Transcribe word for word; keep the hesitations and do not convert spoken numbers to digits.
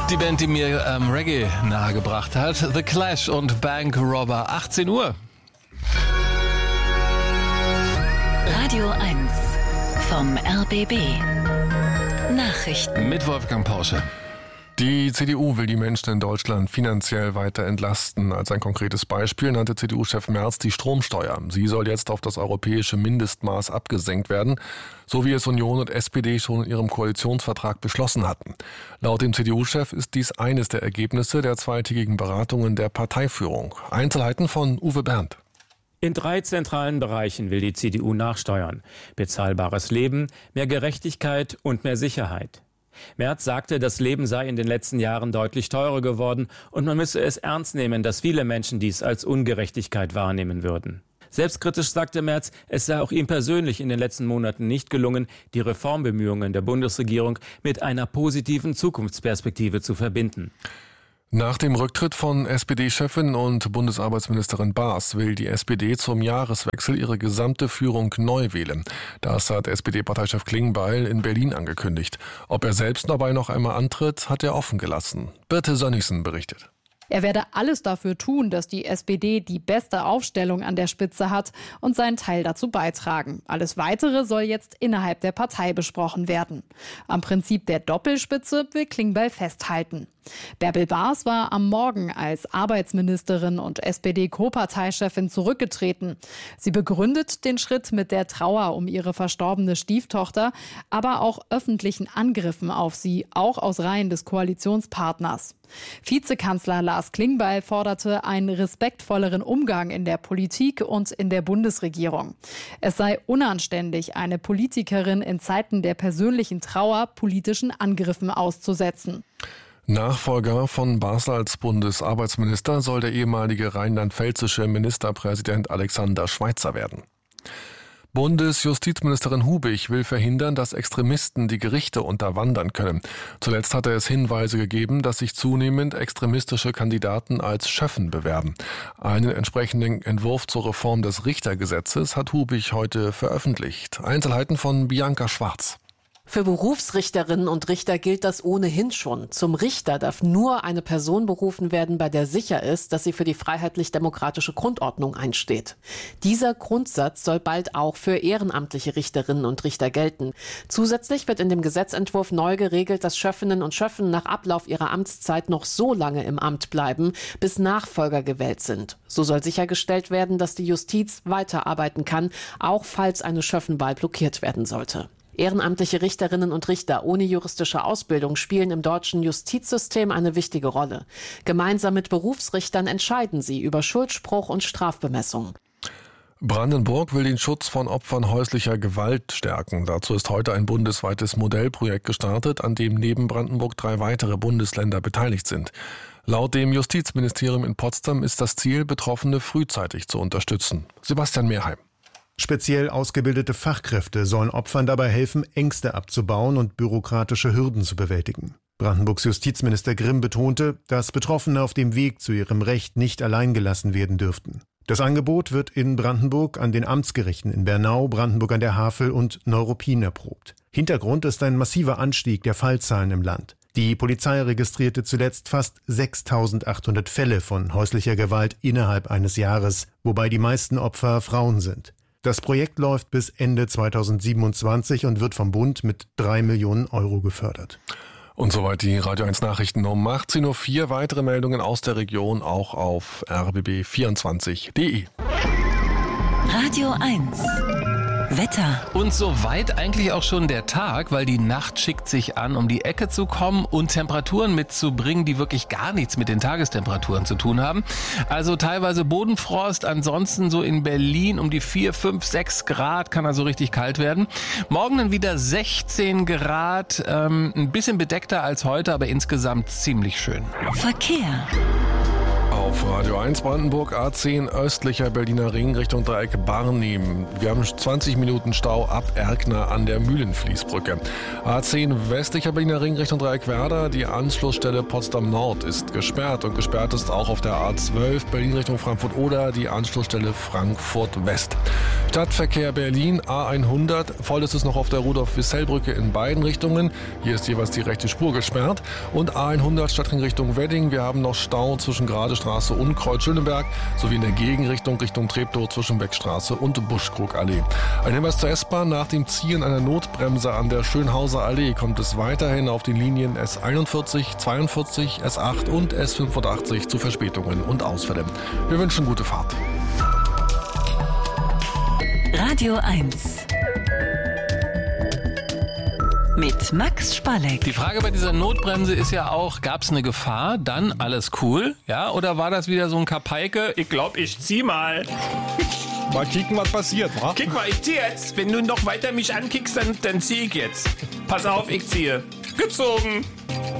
Die Band, die mir ähm, Reggae nahegebracht hat, The Clash und Bank Robber, achtzehn Uhr. Radio eins vom R B B. Nachrichten mit Wolfgang Porsche. Die C D U will die Menschen in Deutschland finanziell weiter entlasten. Als ein konkretes Beispiel nannte C D U-Chef Merz die Stromsteuer. Sie soll jetzt auf das europäische Mindestmaß abgesenkt werden, so wie es Union und S P D schon in ihrem Koalitionsvertrag beschlossen hatten. Laut dem C D U-Chef ist dies eines der Ergebnisse der zweitägigen Beratungen der Parteiführung. Einzelheiten von Uwe Berndt. In drei zentralen Bereichen will die C D U nachsteuern: bezahlbares Leben, mehr Gerechtigkeit und mehr Sicherheit. Merz sagte, das Leben sei in den letzten Jahren deutlich teurer geworden und man müsse es ernst nehmen, dass viele Menschen dies als Ungerechtigkeit wahrnehmen würden. Selbstkritisch sagte Merz, es sei auch ihm persönlich in den letzten Monaten nicht gelungen, die Reformbemühungen der Bundesregierung mit einer positiven Zukunftsperspektive zu verbinden. Nach dem Rücktritt von S P D-Chefin und Bundesarbeitsministerin Baas will die S P D zum Jahreswechsel ihre gesamte Führung neu wählen. Das hat S P D-Parteichef Klingbeil in Berlin angekündigt. Ob er selbst dabei noch einmal antritt, hat er offen gelassen. Birte Sönnigsen berichtet. Er werde alles dafür tun, dass die S P D die beste Aufstellung an der Spitze hat und seinen Teil dazu beitragen. Alles Weitere soll jetzt innerhalb der Partei besprochen werden. Am Prinzip der Doppelspitze will Klingbeil festhalten. Bärbel Baas war am Morgen als Arbeitsministerin und S P D-Co-Parteichefin zurückgetreten. Sie begründet den Schritt mit der Trauer um ihre verstorbene Stieftochter, aber auch öffentlichen Angriffen auf sie, auch aus Reihen des Koalitionspartners. Vizekanzler Lars Klingbeil forderte einen respektvolleren Umgang in der Politik und in der Bundesregierung. Es sei unanständig, eine Politikerin in Zeiten der persönlichen Trauer politischen Angriffen auszusetzen. Nachfolger von Baas als Bundesarbeitsminister soll der ehemalige rheinland-pfälzische Ministerpräsident Alexander Schweitzer werden. Bundesjustizministerin Hubich will verhindern, dass Extremisten die Gerichte unterwandern können. Zuletzt hatte es Hinweise gegeben, dass sich zunehmend extremistische Kandidaten als Schöffen bewerben. Einen entsprechenden Entwurf zur Reform des Richtergesetzes hat Hubich heute veröffentlicht. Einzelheiten von Bianca Schwarz. Für Berufsrichterinnen und Richter gilt das ohnehin schon. Zum Richter darf nur eine Person berufen werden, bei der sicher ist, dass sie für die freiheitlich-demokratische Grundordnung einsteht. Dieser Grundsatz soll bald auch für ehrenamtliche Richterinnen und Richter gelten. Zusätzlich wird in dem Gesetzentwurf neu geregelt, dass Schöffinnen und Schöffen nach Ablauf ihrer Amtszeit noch so lange im Amt bleiben, bis Nachfolger gewählt sind. So soll sichergestellt werden, dass die Justiz weiterarbeiten kann, auch falls eine Schöffenwahl blockiert werden sollte. Ehrenamtliche Richterinnen und Richter ohne juristische Ausbildung spielen im deutschen Justizsystem eine wichtige Rolle. Gemeinsam mit Berufsrichtern entscheiden sie über Schuldspruch und Strafbemessung. Brandenburg will den Schutz von Opfern häuslicher Gewalt stärken. Dazu ist heute ein bundesweites Modellprojekt gestartet, an dem neben Brandenburg drei weitere Bundesländer beteiligt sind. Laut dem Justizministerium in Potsdam ist das Ziel, Betroffene frühzeitig zu unterstützen. Sebastian Mehrheim. Speziell ausgebildete Fachkräfte sollen Opfern dabei helfen, Ängste abzubauen und bürokratische Hürden zu bewältigen. Brandenburgs Justizminister Grimm betonte, dass Betroffene auf dem Weg zu ihrem Recht nicht allein gelassen werden dürften. Das Angebot wird in Brandenburg an den Amtsgerichten in Bernau, Brandenburg an der Havel und Neuruppin erprobt. Hintergrund ist ein massiver Anstieg der Fallzahlen im Land. Die Polizei registrierte zuletzt fast sechstausendachthundert Fälle von häuslicher Gewalt innerhalb eines Jahres, wobei die meisten Opfer Frauen sind. Das Projekt läuft bis Ende zweitausendsiebenundzwanzig und wird vom Bund mit drei Millionen Euro gefördert. Und soweit die Radio eins Nachrichten um achtzehn Uhr vier. Weitere Meldungen aus der Region auch auf r b b vierundzwanzig punkt d e. Radio eins Wetter. Und soweit eigentlich auch schon der Tag, weil die Nacht schickt sich an, um die Ecke zu kommen und Temperaturen mitzubringen, die wirklich gar nichts mit den Tagestemperaturen zu tun haben. Also teilweise Bodenfrost, ansonsten so in Berlin um die vier, fünf, sechs Grad, kann also richtig kalt werden. Morgen dann wieder sechzehn Grad, ähm, ein bisschen bedeckter als heute, aber insgesamt ziemlich schön. Verkehr. auf Radio eins Brandenburg, A zehn östlicher Berliner Ring Richtung Dreieck Barnim. Wir haben zwanzig Minuten Stau ab Erkner an der Mühlenfließbrücke. A zehn westlicher Berliner Ring Richtung Dreieck Werder. Die Anschlussstelle Potsdam Nord ist gesperrt und gesperrt ist auch auf der A zwölf Berlin Richtung Frankfurt oder die Anschlussstelle Frankfurt West. Stadtverkehr Berlin A hundert. Voll ist es noch auf der Rudolf-Wissell-Brücke in beiden Richtungen. Hier ist jeweils die rechte Spur gesperrt. Und A hundert Stadtring Richtung Wedding. Wir haben noch Stau zwischen Gradestraße und Kreuz Schöneberg sowie in der Gegenrichtung Richtung Treptow zwischen Beckstraße und Buschkrugallee. Ein Hinweis zur S-Bahn: Nach dem Ziehen einer Notbremse an der Schönhauser Allee kommt es weiterhin auf den Linien S einundvierzig, zweiundvierzig, S acht und S fünfundachtzig zu Verspätungen und Ausfällen. Wir wünschen gute Fahrt. Radio eins mit Max Spalleck. Die Frage bei dieser Notbremse ist ja auch, gab es eine Gefahr, dann alles cool, ja? Oder war das wieder so ein Kapeike? Ich glaube, ich zieh mal. Mal kicken, was passiert, wa? Kick mal, ich zieh jetzt. Wenn du noch weiter mich ankickst, dann, dann zieh ich jetzt. Pass auf, ich ziehe. Gezogen.